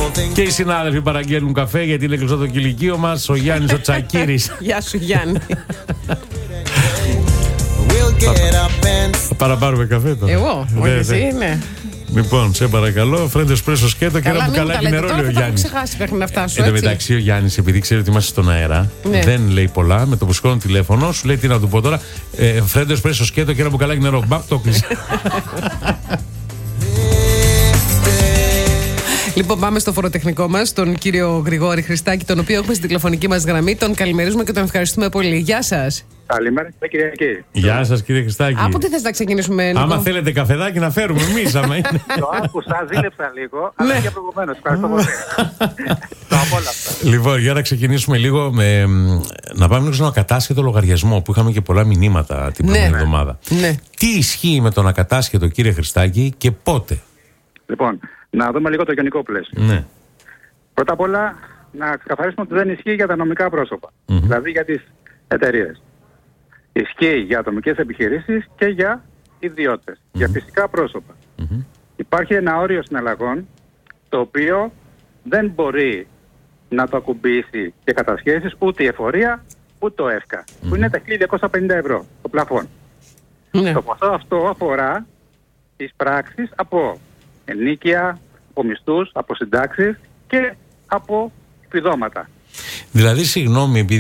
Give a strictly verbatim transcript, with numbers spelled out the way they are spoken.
Και οι συνάδελφοι παραγγέλνουν καφέ γιατί είναι κλειστό το κηλικείο μας. Ο Γιάννης ο Τσακίρης. Γεια σου Γιάννη. Θα παραπάρουμε καφέ τώρα. Εγώ, όχι εσύ, ναι. Λοιπόν, σε παρακαλώ, φρέντο εσπρέσο σκέτο και ένα μπουκαλάκι νερό, λέει ο Γιάννης. Θα ξεχάσει μέχρι να φτάσω. Εν τω μεταξύ, ο Γιάννης, επειδή ξέρει ότι είμαστε στον αέρα, ναι. δεν λέει πολλά. Με το που σηκώνει τηλέφωνο, σου λέει τι να του πω τώρα. Ε, φρέντο εσπρέσο σκέτο και ένα μπουκαλάκι νερό. Μπαπ, το κλείσε. Λοιπόν, πάμε στο φοροτεχνικό μας, τον κύριο Γρηγόρη Χριστάκη, τον οποίο έχουμε στην τηλεφωνική μας γραμμή. Τον καλημερίζουμε και τον ευχαριστούμε πολύ. Γεια σας. Καλημέρα, κύριε Κυριακή. Γεια σας, κύριε Χριστάκη. Από τι θες να ξεκινήσουμε, Νίκο? Άμα θέλετε καφεδάκι να φέρουμε, εμείς άμα είναι. Το άκουσα, ζήλεψα λίγο, αλλά και προηγουμένως. Ευχαριστώ πολύ. Το απόλαυσα. Λοιπόν, για να ξεκινήσουμε λίγο με, να πάμε λίγο στον ακατάσχετο λογαριασμό που είχαμε και πολλά μηνύματα την προηγούμενη εβδομάδα. Ναι. Τι ισχύει με τον ακατάσχετο, κύριε Χριστάκη, και πότε? Λοιπόν, να δούμε λίγο το γενικό πλαίσιο. Ναι. Πρώτα απ' όλα, να ξεκαθαρίσουμε ότι δεν ισχύει για τα νομικά πρόσωπα. Mm-hmm. Δηλαδή για τις εταιρείες. Ισχύει για ατομικές επιχειρήσεις και για ιδιώτες, mm-hmm. για φυσικά πρόσωπα. Mm-hmm. Υπάρχει ένα όριο συναλλαγών το οποίο δεν μπορεί να το ακουμπήσει και κατασχέσεις ούτε η εφορία ούτε το ΕΦΚΑ, mm-hmm. που είναι τα χίλια διακόσια πενήντα ευρώ το πλαφόν. Mm-hmm. Το ποσό αυτό αφορά τις πράξεις από ενίκεια, από μισθούς, από συντάξεις και από επιδόματα. Δηλαδή, συγγνώμη,